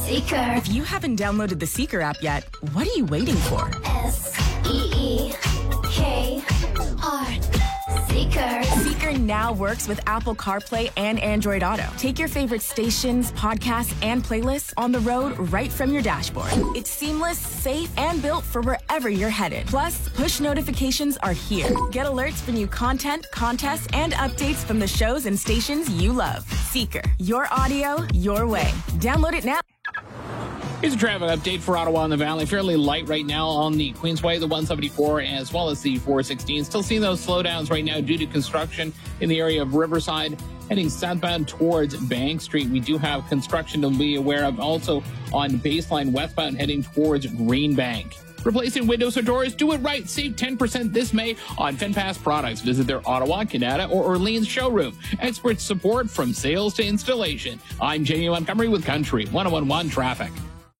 Seeker. If you haven't downloaded the Seeker app yet, what are you waiting for? SEEKR. Seeker. Seeker now works with Apple CarPlay and Android Auto. Take your favorite stations, podcasts, and playlists on the road right from your dashboard. It's seamless, safe, and built for wherever you're headed. Plus, push notifications are here. Get alerts for new content, contests, and updates from the shows and stations you love. Seeker. Your audio, your way. Download it now. Here's a traffic update for Ottawa and the Valley. Fairly light right now on the Queensway, the 174, as well as the 416. Still seeing those slowdowns right now due to construction in the area of Riverside. Heading southbound towards Bank Street, we do have construction to be aware of. Also on Baseline westbound heading towards Greenbank. Replacing windows or doors, do it right. Save 10% this May on FenPass products. Visit their Ottawa, Canada, or Orleans showroom. Expert support from sales to installation. I'm Jamie Montgomery with Country 101.1 Traffic.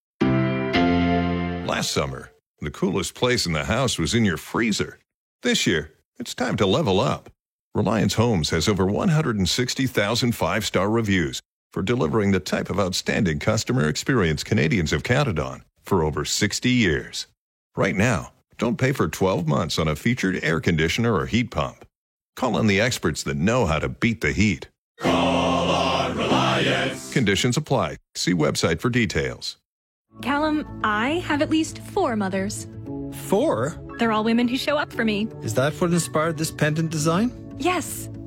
Last summer, the coolest place in the house was in your freezer. This year, it's time to level up. Reliance Homes has over 160,000 five-star reviews for delivering the type of outstanding customer experience Canadians have counted on for over 60 years. Right now, don't pay for 12 months on a featured air conditioner or heat pump. Call on the experts that know how to beat the heat. Call on Reliance. Conditions apply. See website for details. Callum, I have at least 4 mothers. 4? They're all women who show up for me. Is that what inspired this pendant design? Yes.